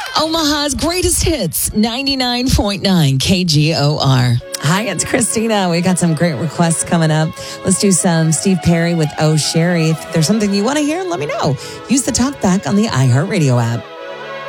Omaha's greatest hits, 99.9 KGOR. Hi, it's Christina. We got some great requests coming up. Let's do some Steve Perry with Oh Sherry. If there's something you want to hear, let me know. Use the talkback on the iHeartRadio app.